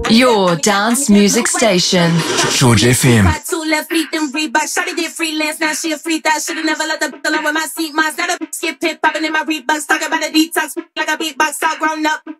Your dance music station. George FM. Two left feet, then Reebok. Shawty did freelance, now she a free thot. Should've never let the alone with my seat. Mine's not a skip pit, popping in my Reeboks. Talking about a detox, like a beatbox, all grown up.